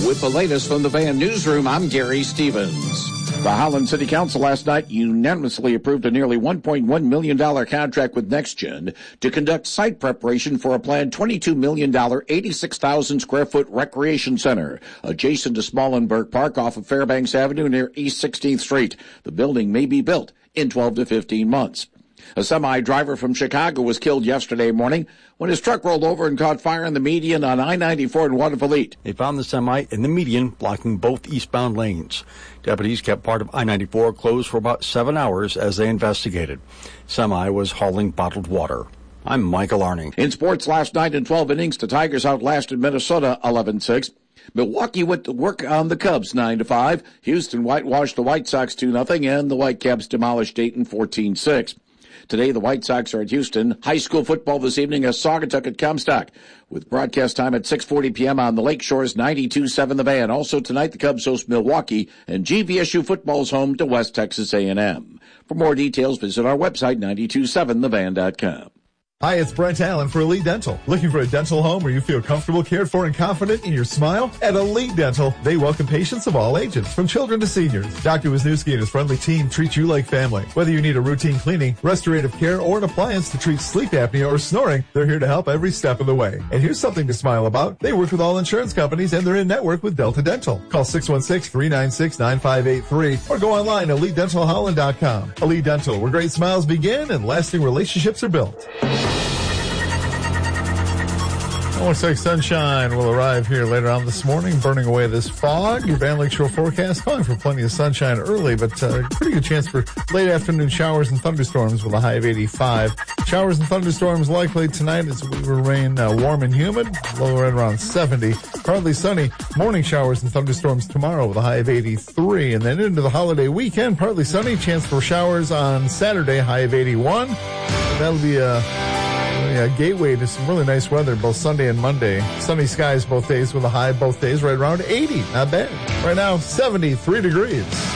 With the latest from the Van Newsroom, I'm Gary Stevens. The Holland City Council last night unanimously approved a nearly $1.1 million contract with NextGen to conduct site preparation for a planned $22 million, 86,000 square foot recreation center adjacent to Smallenberg Park off of Fairbanks Avenue near East 16th Street. The building may be built in 12 to 15 months. A semi-driver from Chicago was killed yesterday morning when his truck rolled over and caught fire in the median on I-94 in Waterville. They found the semi in the median, blocking both eastbound lanes. Deputies kept part of I-94 closed for about 7 hours as they investigated. Semi was hauling bottled water. I'm Michael Arning. In sports last night in 12 innings, the Tigers outlasted Minnesota 11-6. Milwaukee went to work on the Cubs 9-5. Houston whitewashed the White Sox 2-0, and the Whitecaps demolished Dayton 14-6. Today, the White Sox are at Houston. High school football this evening as Saugatuck at Comstock, with broadcast time at 6:40 p.m. on the Lakeshores 92.7 The Van. Also tonight, the Cubs host Milwaukee, and GVSU football is home to West Texas A&M. For more details, visit our website, 927thevan.com. Hi, it's Brent Allen for Elite Dental. Looking for a dental home where you feel comfortable, cared for, and confident in your smile? At Elite Dental, they welcome patients of all ages, from children to seniors. Dr. Wisniewski and his friendly team treat you like family. Whether you need a routine cleaning, restorative care, or an appliance to treat sleep apnea or snoring, they're here to help every step of the way. And here's something to smile about. They work with all insurance companies, and they're in network with Delta Dental. Call 616-396-9583 or go online at EliteDentalHolland.com. Elite Dental, where great smiles begin and lasting relationships are built. Looks like sunshine will arrive here later on this morning, burning away this fog. Your Van Lakeshore forecast calling for plenty of sunshine early, but pretty good chance for late afternoon showers and thunderstorms with a high of 85. Showers and thunderstorms likely tonight as we remain warm and humid, low right around 70. Partly sunny, morning showers and thunderstorms tomorrow with a high of 83. And then into the holiday weekend, partly sunny, chance for showers on Saturday, high of 81. That'll be a gateway to some really nice weather both Sunday and Monday. Sunny skies both days with a high both days right around 80. Not bad. Right now, 73 degrees.